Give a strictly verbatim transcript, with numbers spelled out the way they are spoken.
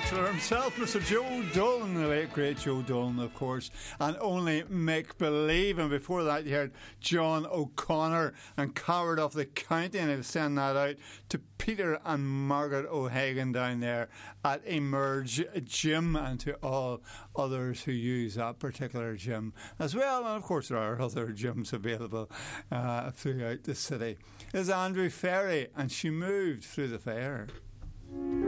Bachelor himself, Mister Joe Dolan, the late great Joe Dolan, of course, and Only Make Believe. And before that, you heard John O'Connor and Coward of the County, and I was sending that out to Peter and Margaret O'Hagan down there at Emerge Gym, and to all others who use that particular gym as well. And of course, there are other gyms available uh, throughout the city. There's Andrew Ferry, and She Moved Through the Fair.